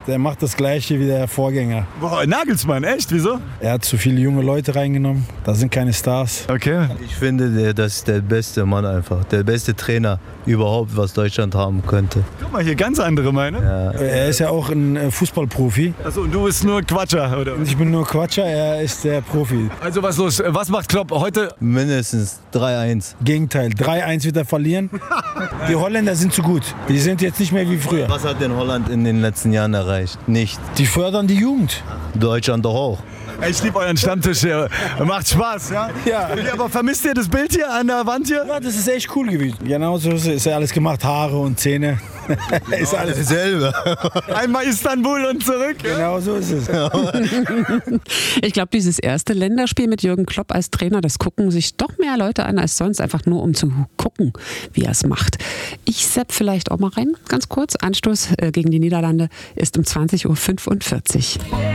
Der macht das Gleiche wie der Vorgänger. Boah, Nagelsmann, echt? Wieso? Er hat zu viele junge Leute reingenommen. Da sind keine Stars. Okay. Ich finde, das ist der beste Mann einfach. Der beste Trainer überhaupt, was Deutschland haben könnte. Guck mal hier, ganz andere Meinung. Ja. Er ist ja auch ein Fußballprofi. Achso, und du bist nur Quatscher, oder? Ich bin nur Quatscher, er ist der Profi. Also was los? Was macht Klopp heute? Mindestens 3-1. Gegenteil, 3-1 wird er verlieren. Die Holländer sind zu gut. Die sind jetzt nicht mehr wie früher. Was hat denn Holland in den letzten Jahren erreicht? Nicht. Die fördern die Jugend. Deutschland doch auch. Ich liebe euren Stammtisch hier. Macht Spaß, ja? Ja. Okay, aber vermisst ihr das Bild hier an der Wand hier? Ja, das ist echt cool gewesen. Genau so ist ja alles gemacht. Haare und Zähne. Ist alles Dasselbe. Einmal Istanbul und zurück. Genau so ist es. Ich glaube, dieses erste Länderspiel mit Jürgen Klopp als Trainer, das gucken sich doch mehr Leute an als sonst, einfach nur um zu gucken, wie er es macht. Ich sepp vielleicht auch mal rein, ganz kurz. Anstoß gegen die Niederlande ist um 20:45 Uhr.